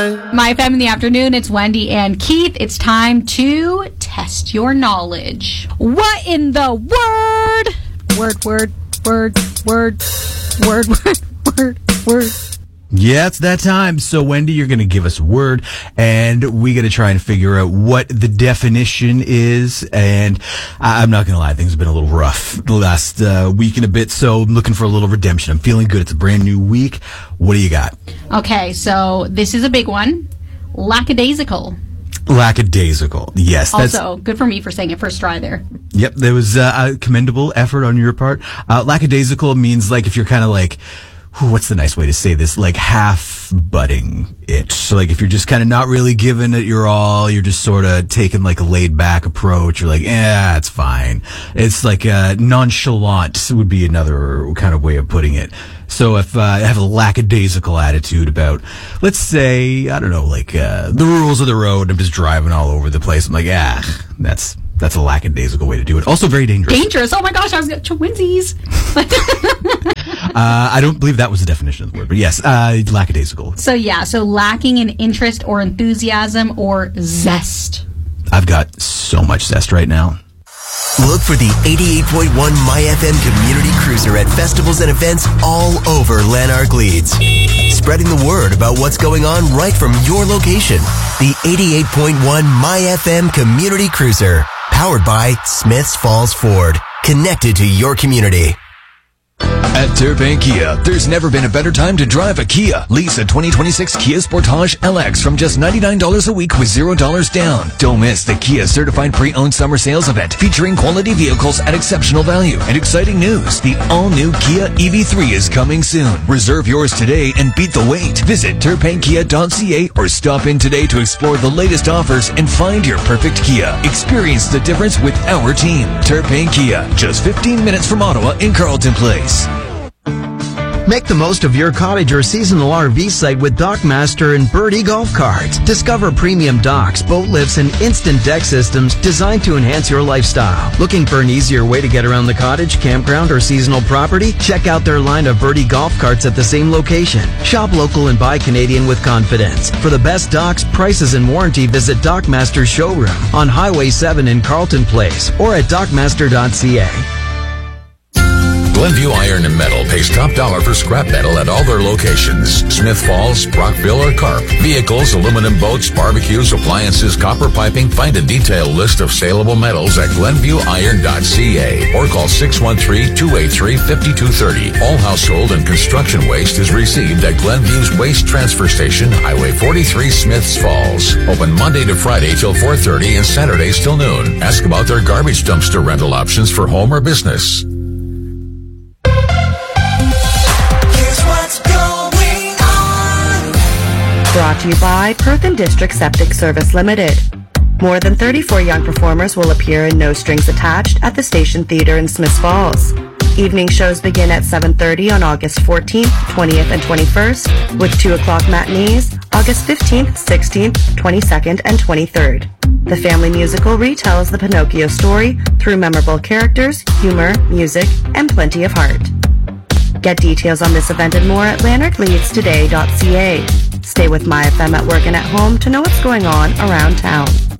My FM in the afternoon, it's Wendy and Keith. It's time to test your knowledge. What in the word? Word. Yeah, it's that time. So, Wendy, you're going to give us a word, and we got to try and figure out what the definition is. And I'm not going to lie, things have been a little rough the last week and a bit, so I'm looking for a little redemption. I'm feeling good. It's a brand new week. What do you got? Okay, so this is a big one. Lackadaisical. Lackadaisical. Yes. Also, good for me for saying it first try there. Yep, there was a commendable effort on your part. Lackadaisical means like if you're kind of like, what's the nice way to say this? Like half butting it. So like if you're just kind of not really giving it your all, you're just sort of taking like a laid back approach. You're like, it's fine. It's like nonchalant would be another kind of way of putting it. So if I have a lackadaisical attitude about, let's say, I don't know, like the rules of the road, I'm just driving all over the place. I'm like, that's a lackadaisical way to do it. Also very dangerous. Dangerous? Oh my gosh, I was going to twinsies. I don't believe that was the definition of the word, but yes, lackadaisical. So lacking in interest or enthusiasm or zest. I've got so much zest right now. Look for the 88.1 MyFM Community Cruiser at festivals and events all over Lanark Leeds. Spreading the word about what's going on right from your location. The 88.1 MyFM Community Cruiser. Powered by Smiths Falls Ford. Connected to your community. At Terpain Kia, there's never been a better time to drive a Kia. Lease a 2026 Kia Sportage LX from just $99 a week with $0 down. Don't miss the Kia Certified Pre-Owned Summer Sales Event featuring quality vehicles at exceptional value. And exciting news, the all-new Kia EV3 is coming soon. Reserve yours today and beat the wait. Visit terpainkia.ca or stop in today to explore the latest offers and find your perfect Kia. Experience the difference with our team. Terpain Kia, just 15 minutes from Ottawa in Carleton Place. Make the most of your cottage or seasonal RV site with Dockmaster and Birdie Golf Carts. Discover premium docks, boat lifts, and instant deck systems designed to enhance your lifestyle. Looking for an easier way to get around the cottage, campground, or seasonal property? Check out their line of Birdie Golf Carts at the same location. Shop local and buy Canadian with confidence. For the best docks, prices, and warranty, visit Dockmaster's showroom on Highway 7 in Carleton Place or at dockmaster.ca. Glenview Iron and Metal pays top dollar for scrap metal at all their locations. Smith Falls, Brockville, or Carp. Vehicles, aluminum boats, barbecues, appliances, copper piping. Find a detailed list of saleable metals at glenviewiron.ca or call 613-283-5230. All household and construction waste is received at Glenview's Waste Transfer Station, Highway 43, Smiths Falls. Open Monday to Friday till 4:30 and Saturdays till noon. Ask about their garbage dumpster rental options for home or business. Brought to you by Perth and District Septic Service Limited. More than 34 young performers will appear in No Strings Attached at the Station Theatre in Smiths Falls. Evening shows begin at 7:30 on August 14th, 20th, and 21st, with 2 o'clock matinees, August 15th, 16th, 22nd, and 23rd. The family musical retells the Pinocchio story through memorable characters, humor, music, and plenty of heart. Get details on this event and more at lanarkleadstoday.ca. Stay with MyFM at work and at home to know what's going on around town.